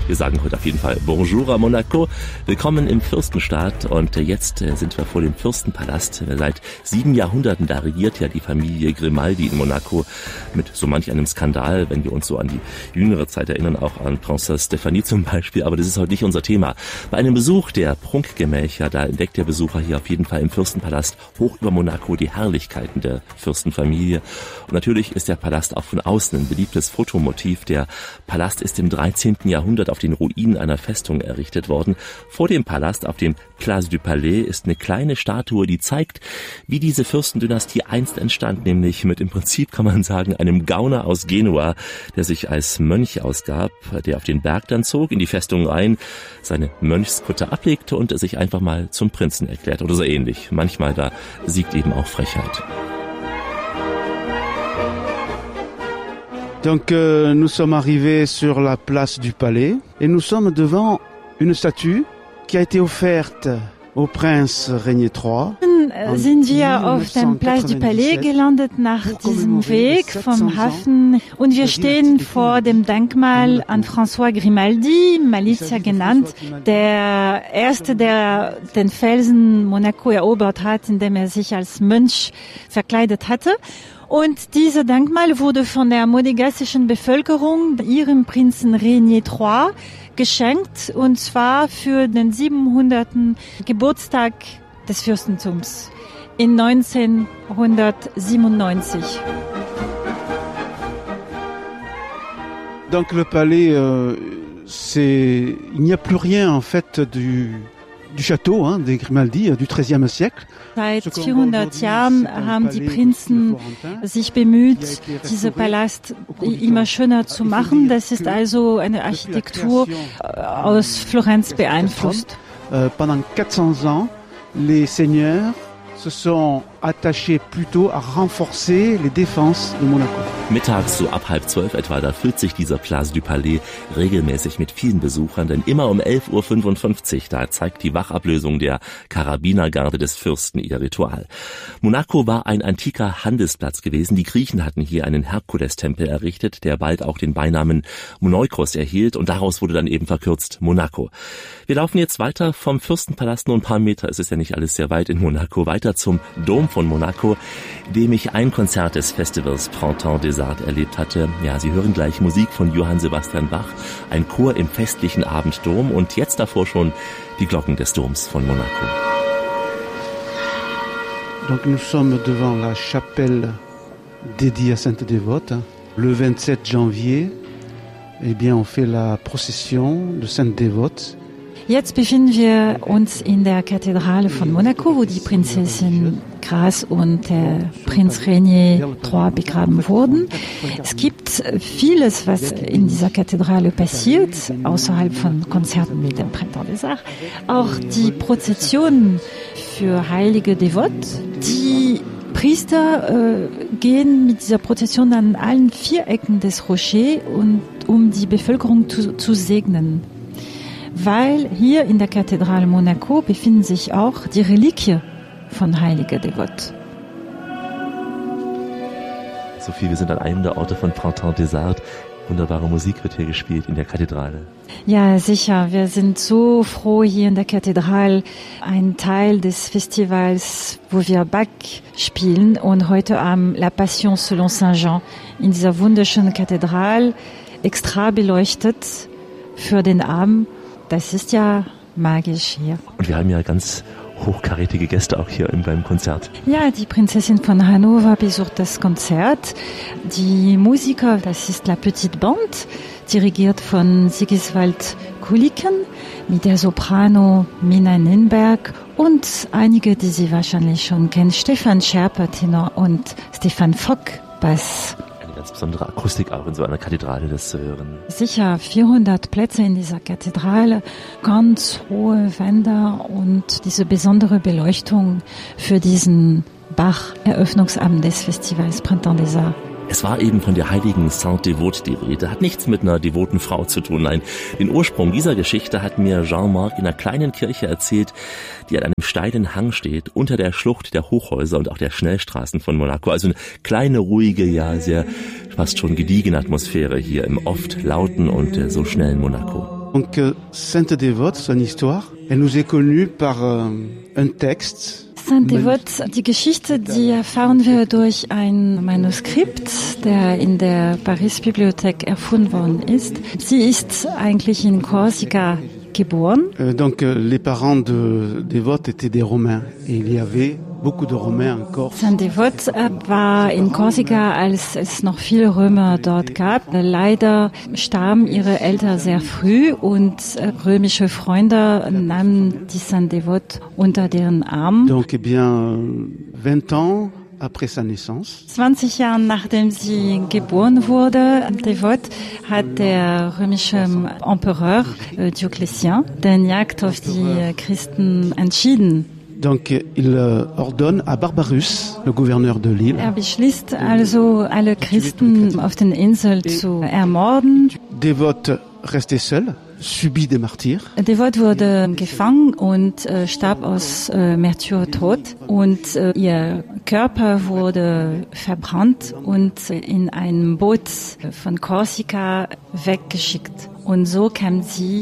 Wir sagen heute auf jeden Fall Bonjour à Monaco. Willkommen im Fürstenstaat und jetzt sind wir vor dem Fürstenpalast. Seit 7 Jahrhunderten, da regiert ja die Familie Grimaldi in Monaco mit so manch einem Skandal, wenn wir uns so an die jüngere Zeit erinnern, auch an Prinzessin Stephanie zum Beispiel, aber das ist heute nicht unser Thema. Bei einem Besuch der Prunkgemächer, da entdeckt der Besucher hier auf jeden Fall im Fürstenpalast hoch über Monaco die Herrlichkeiten der Fürstenfamilie. Und natürlich ist der Palast auch von außen ein beliebtes Fotomotiv. Der Palast ist im 13. Jahrhundert auf den Ruinen einer Festung errichtet worden. Vor dem Palast, auf dem Place du Palais, ist eine kleine Statue, die zeigt, wie diese Fürstendynastie einst entstand, nämlich mit im Prinzip, kann man sagen, einem Gauner aus Genua, der sich als Mönch ausgab, der auf den Berg dann zog, in die Festung rein, seine Mönchskutte ablegte und sich einfach mal zum Prinzen erklärt oder so ähnlich. Manchmal da siegt eben auch Frechheit. Donc nous sommes arrivés sur la place du Palais et nous sommes devant une statue qui a été offerte au Prince Régnier III. Sind wir auf dem Place du Palais gelandet nach diesem Weg vom Hafen und wir stehen vor dem Denkmal an François Grimaldi, Malizia genannt, der Erste, der den Felsen Monaco erobert hat, indem er sich als Mönch verkleidet hatte. Und dieses Denkmal wurde von der monegassischen Bevölkerung ihrem Prinzen Régnier III geschenkt, und zwar für den 700. Geburtstag des Fürstentums in 1997. Donc le palais, il n'y a plus rien en fait du Château des Grimaldi du XIIIe siècle. Seit 400 Jahren haben die Prinzen sich bemüht, diesen Palast immer schöner zu machen. Das ist also eine Architektur aus Florenz beeinflusst. Pendant 400 ans, les seigneurs se sont attachés plutôt à renforcer les défenses de Monaco. Mittags, so ab 11:30 etwa, da füllt sich dieser Place du Palais regelmäßig mit vielen Besuchern, denn immer um 11:55 Uhr, da zeigt die Wachablösung der Karabinergarde des Fürsten ihr Ritual. Monaco war ein antiker Handelsplatz gewesen. Die Griechen hatten hier einen Herkulestempel errichtet, der bald auch den Beinamen Moneikos erhielt, und daraus wurde dann eben verkürzt Monaco. Wir laufen jetzt weiter vom Fürstenpalast, nur ein paar Meter, es ist ja nicht alles sehr weit in Monaco, weiter zum Dom von Monaco, dem ich ein Konzert des Festivals Printemps des Arts erlebt hatte. Ja, Sie hören gleich Musik von Johann Sebastian Bach, ein Chor im festlichen Abenddom und jetzt davor schon die Glocken des Doms von Monaco. Donc nous sommes devant la chapelle dédiée à Sainte Dévote. Le 27 janvier, eh bien, on fait la procession de Sainte Dévote. Jetzt befinden wir uns in der Kathedrale von Monaco, wo die Prinzessin Grace und der Prinz Régnier III begraben wurden. Es gibt vieles, was in dieser Kathedrale passiert, außerhalb von Konzerten wie dem Printemps des Arts. Auch die Prozessionen für heilige Devote. Die Priester gehen mit dieser Prozession an allen 4 Ecken des Rochers, um die Bevölkerung zu segnen. Weil hier in der Kathedrale Monaco befinden sich auch die Reliquien von heiliger Devote. Sophie, wir sind an einem der Orte von Printemps des Arts. Wunderbare Musik wird hier gespielt in der Kathedrale. Ja, sicher. Wir sind so froh, hier in der Kathedrale ein Teil des Festivals, wo wir Bach spielen, und heute Abend La Passion selon Saint Jean in dieser wunderschönen Kathedrale, extra beleuchtet für den Abend. Das ist ja magisch hier. Und wir haben ja ganz hochkarätige Gäste auch hier beim Konzert. Ja, die Prinzessin von Hannover besucht das Konzert. Die Musiker, das ist La Petite Bande, dirigiert von Sigiswald Kuliken, mit der Soprano Mina Ninberg und einige, die Sie wahrscheinlich schon kennen, Stefan Scherper, Tenor, und Stefan Fock, Bass. Ganz besondere Akustik auch in so einer Kathedrale, das zu hören. Sicher, 400 Plätze in dieser Kathedrale, ganz hohe Wände und diese besondere Beleuchtung für diesen Bach-Eröffnungsabend des Festivals Printemps des Arts. Es war eben von der heiligen Sainte Dévote die Rede. Hat nichts mit einer devoten Frau zu tun. Nein, den Ursprung dieser Geschichte hat mir Jean-Marc in einer kleinen Kirche erzählt, die an einem steilen Hang steht, unter der Schlucht der Hochhäuser und auch der Schnellstraßen von Monaco. Also eine kleine, ruhige, ja sehr fast schon gediegene Atmosphäre hier im oft lauten und so schnellen Monaco. Donc, Sainte Dévote, son histoire, elle nous est connue par un texte. Sainte Dévote, die Geschichte, die erfahren wir durch ein Manuskript, der in der Paris-Bibliothek erfunden worden ist. Sie ist eigentlich in Korsika geboren. Donc, les parents de Dévote étaient des Romains et il y avait beaucoup de Romains en Corse. Sainte Dévote war in Korsika, als es noch viele Römer dort gab. Leider starben ihre Eltern sehr früh und römische Freunde nahmen die Sainte Dévote unter deren Arm. Donc, eh bien, 20 ans après sa naissance. 20 Jahre nachdem sie geboren wurde, Dévote, hat der römische Empereur Diokletian den Jagd auf die Christen entschieden. Donc, il ordonne à Barbarus, le gouverneur de l'île. Er beschließt also, alle Christen auf den Inseln zu ermorden. Dévote restait seul, subit des martyrs. Dévote wurde gefangen und starb aus Märtyrertod und ihr Körper wurde verbrannt und in einem Boot von Korsika weggeschickt. Und so kam sie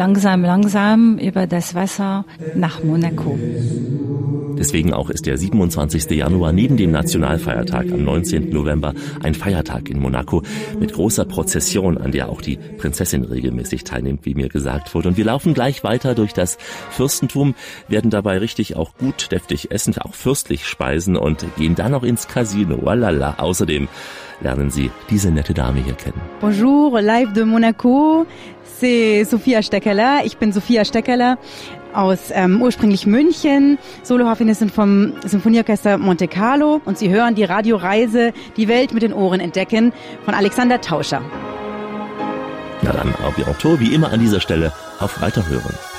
langsam über das Wasser nach Monaco. Deswegen auch ist der 27. Januar neben dem Nationalfeiertag am 19. November ein Feiertag in Monaco mit großer Prozession, an der auch die Prinzessin regelmäßig teilnimmt, wie mir gesagt wurde. Und wir laufen gleich weiter durch das Fürstentum, werden dabei richtig auch gut deftig essen, auch fürstlich speisen und gehen dann noch ins Casino. Walala. Außerdem lernen Sie diese nette Dame hier kennen. Bonjour, live de Monaco. C'est Sophia Steckerler. Ich bin Sophia Steckerler aus ursprünglich München, Soloharfenistin vom Symphonieorchester Monte Carlo. Und Sie hören die Radioreise Die Welt mit den Ohren entdecken von Alexander Tauscher. Na dann, au bientôt, wie immer an dieser Stelle, auf Weiterhören.